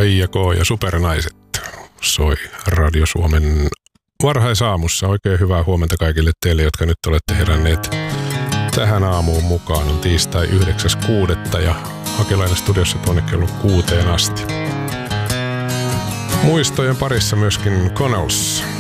Kaija K. ja Supernaiset soi Radio Suomen varhaisaamussa. Oikein hyvää huomenta kaikille teille, jotka nyt olette heränneet tähän aamuun mukaan. On tiistai 9.6. ja Hakelainen studiossa tuonne kello 6 asti. Muistojen parissa myöskin Connells.